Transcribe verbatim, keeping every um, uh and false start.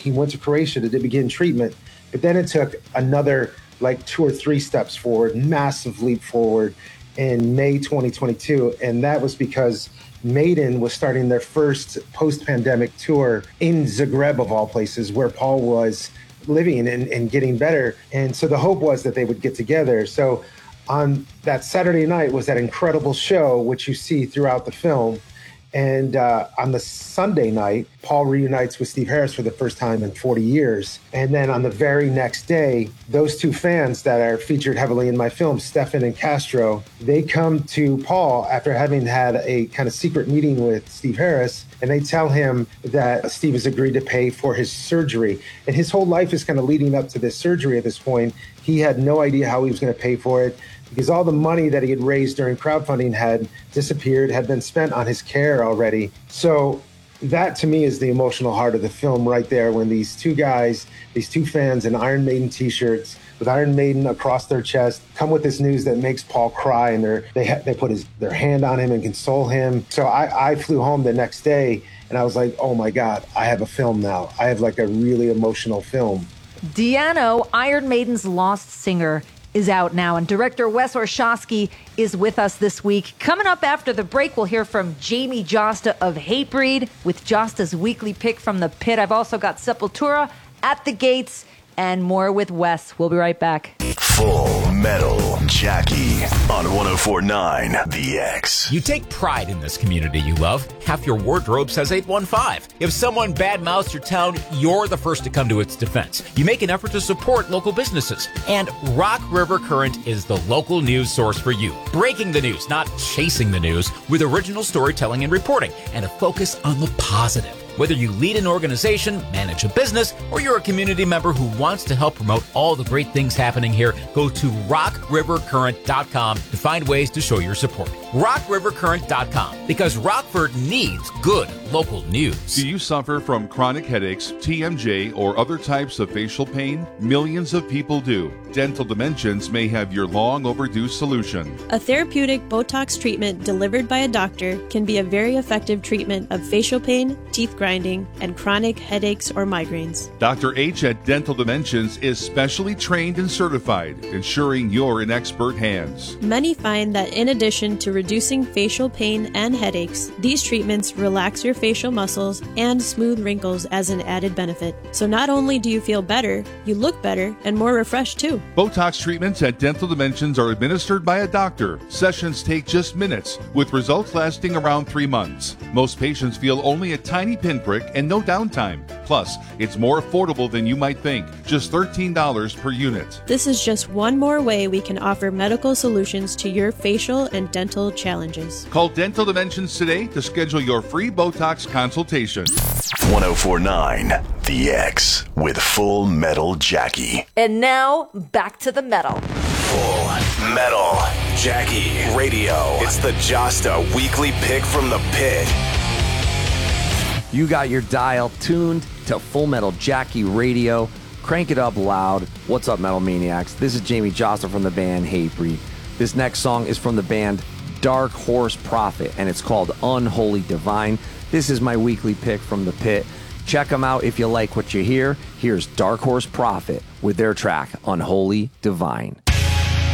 he went to Croatia to begin treatment. But then it took another like two or three steps forward, massive leap forward in May twenty twenty-two. And that was because Maiden was starting their first post-pandemic tour in Zagreb, of all places, where Paul was living and, and getting better. And so the hope was that they would get together. So on that Saturday night was that incredible show, which you see throughout the film. And uh, on the Sunday night, Paul reunites with Steve Harris for the first time in forty years. And then on the very next day, those two fans that are featured heavily in my film, Stefan and Castro, they come to Paul after having had a kind of secret meeting with Steve Harris, and they tell him that Steve has agreed to pay for his surgery. And his whole life is kind of leading up to this surgery at this point. He had no idea how he was going to pay for it, because all the money that he had raised during crowdfunding had disappeared, had been spent on his care already. So that, to me, is the emotional heart of the film right there, when these two guys, these two fans in Iron Maiden t-shirts with Iron Maiden across their chest, come with this news that makes Paul cry, and they're, they ha- they put his, their hand on him and console him. So I, I flew home the next day, and I was like, oh my God, I have a film now. I have like a really emotional film. Di'Anno, Iron Maiden's lost singer, is out now, and director Wes Orshowski is with us this week. Coming up after the break, we'll hear from Jamie Josta of Hatebreed with Josta's weekly pick from the pit. I've also got Sepultura, At the Gates, and more with Wes. We'll be right back. Full Metal Jackie on one oh four point nine The X. You take pride in this community you love. Half your wardrobe says eight one five. If someone badmouths your town, you're the first to come to its defense. You make an effort to support local businesses. And Rock River Current is the local news source for you. Breaking the news, not chasing the news, with original storytelling and reporting, and a focus on the positive. Whether you lead an organization, manage a business, or you're a community member who wants to help promote all the great things happening here, go to rock river current dot com to find ways to show your support. rock river current dot com, because Rockford needs good local news. Do you suffer from chronic headaches, T M J, or other types of facial pain? Millions of people do. Dental Dimensions may have your long overdue solution. A therapeutic Botox treatment delivered by a doctor can be a very effective treatment of facial pain, teeth grinding, and chronic headaches or migraines. Doctor H at Dental Dimensions is specially trained and certified, ensuring you're in expert hands. Many find that in addition to reducing facial pain and headaches, these treatments relax your facial muscles and smooth wrinkles as an added benefit. So not only do you feel better, you look better and more refreshed too. Botox treatments at Dental Dimensions are administered by a doctor. Sessions take just minutes, with results lasting around three months. Most patients feel only a tiny pinprick and no downtime. Plus, it's more affordable than you might think, just thirteen dollars per unit. This is just one more way we can offer medical solutions to your facial and dental challenges. Call Dental Dimensions today to schedule your free Botox consultation. one oh four point nine The X with Full Metal Jackie. And now, back to the metal. Full Metal Jackie Radio. It's the Josta Weekly Pick from the Pit. You got your dial tuned to Full Metal Jackie Radio. Crank it up loud. What's up, Metal Maniacs? This is Jamie Josta from the band Hatebreed. This next song is from the band Dark Horse Prophet, and it's called Unholy Divine. This is my weekly pick from the pit. Check them out if you like what you hear. Here's Dark Horse Prophet with their track Unholy Divine.